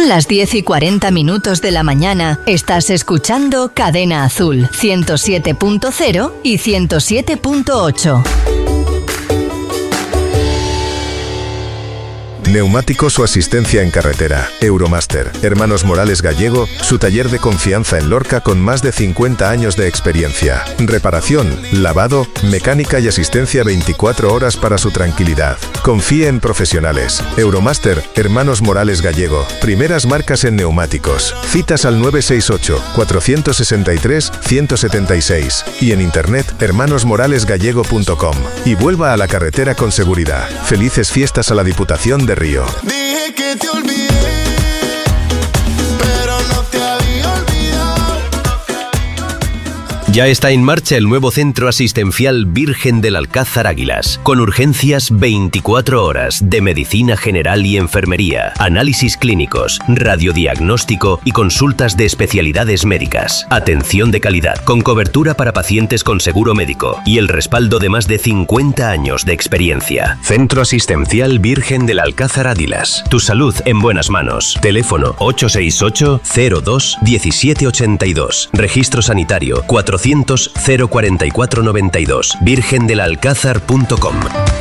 Son las 10:40 de la mañana. Estás escuchando Cadena Azul, 107.0 y 107.8. Neumáticos o asistencia en carretera. Euromaster. Hermanos Morales Gallego, su taller de confianza en Lorca con más de 50 años de experiencia. Reparación, lavado, mecánica y asistencia 24 horas para su tranquilidad. Confíe en profesionales. Euromaster, Hermanos Morales Gallego. Primeras marcas en neumáticos. Citas al 968-463-176 y en internet hermanosmoralesgallego.com. Y vuelva a la carretera con seguridad. Felices fiestas a la Diputación de Río. Dije que te olvidé, pero no te había olvidado. Ya está en marcha el nuevo centro asistencial Virgen del Alcázar Águilas, con urgencias 24 horas de medicina general y enfermería, análisis clínicos, radiodiagnóstico y consultas de especialidades médicas. Atención de calidad, con cobertura para pacientes con seguro médico y el respaldo de más de 50 años de experiencia. Centro asistencial Virgen del Alcázar Águilas. Tu salud en buenas manos. Teléfono 868-02-1782. Registro sanitario 400-044-92. virgendelalcázar.com.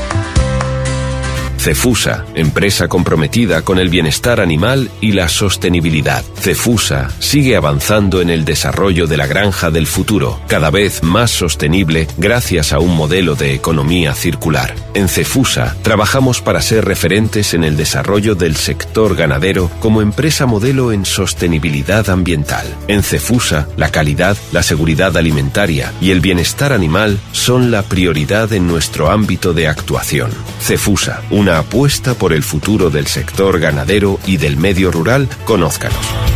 Cefusa, empresa comprometida con el bienestar animal y la sostenibilidad. Cefusa sigue avanzando en el desarrollo de la granja del futuro, cada vez más sostenible gracias a un modelo de economía circular. En Cefusa trabajamos para ser referentes en el desarrollo del sector ganadero como empresa modelo en sostenibilidad ambiental. En Cefusa, la calidad, la seguridad alimentaria y el bienestar animal son la prioridad en nuestro ámbito de actuación. Cefusa, una apuesta por el futuro del sector ganadero y del medio rural. Conózcanos.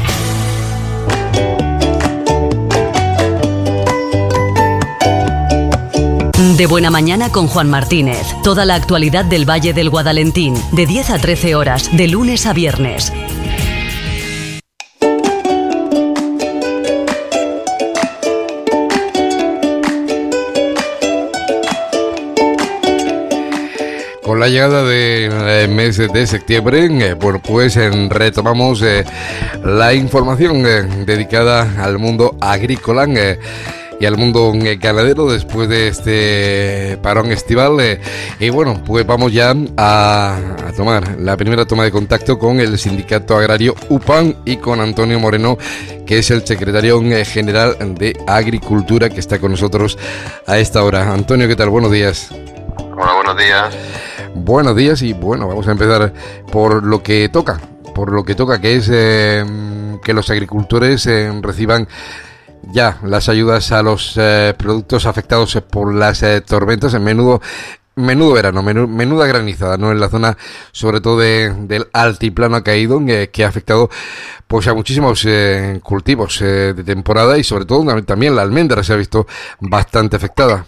De Buena Mañana con Juan Martínez. Toda la actualidad del Valle del Guadalentín, de 10 a 13 horas, de lunes a viernes. Con la llegada del mes de septiembre, bueno, pues retomamos la información dedicada al mundo agrícola y al mundo ganadero después de este parón estival. Y bueno, pues vamos ya a tomar la primera toma de contacto con el Sindicato Agrario UPAN y con Antonio Moreno, que es el secretario general de Agricultura, que está con nosotros a esta hora. Antonio, ¿qué tal? Buenos días. Hola, buenos días. Buenos días y bueno, vamos a empezar por lo que toca, que es que los agricultores reciban ya las ayudas a los productos afectados por las tormentas en menudo verano, menuda granizada, ¿no? En la zona, sobre todo del altiplano ha caído, que ha afectado pues a muchísimos cultivos de temporada y sobre todo también la almendra se ha visto bastante afectada.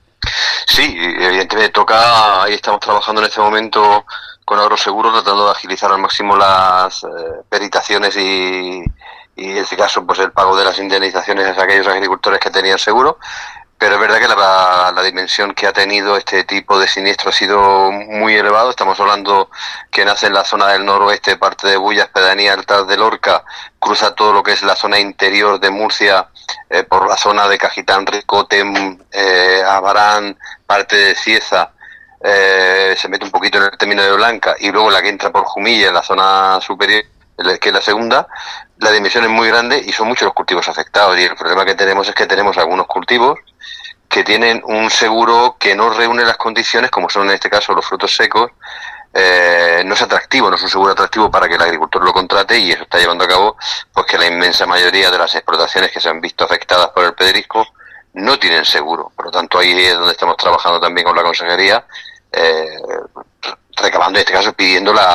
Sí, evidentemente toca, ahí estamos trabajando en este momento con Agroseguro tratando de agilizar al máximo las peritaciones y en este caso pues el pago de las indemnizaciones a aquellos agricultores que tenían seguro, pero es verdad que la dimensión que ha tenido este tipo de siniestro ha sido muy elevado. Estamos hablando que nace en la zona del noroeste, parte de Bullas, pedanía altas de Lorca, cruza todo lo que es la zona interior de Murcia, por la zona de Cajitán, Ricote, Abarán, parte de Cieza, se mete un poquito en el término de Blanca y luego la que entra por Jumilla en la zona superior, que es la segunda. La dimensión es muy grande y son muchos los cultivos afectados, y el problema que tenemos es que tenemos algunos cultivos que tienen un seguro que no reúne las condiciones, como son en este caso los frutos secos. No es atractivo, no es un seguro atractivo para que el agricultor lo contrate, y eso está llevando a cabo pues que la inmensa mayoría de las explotaciones que se han visto afectadas por el pedrisco no tienen seguro. Por lo tanto, ahí es donde estamos trabajando también con la consejería, recabando en este caso, pidiendo la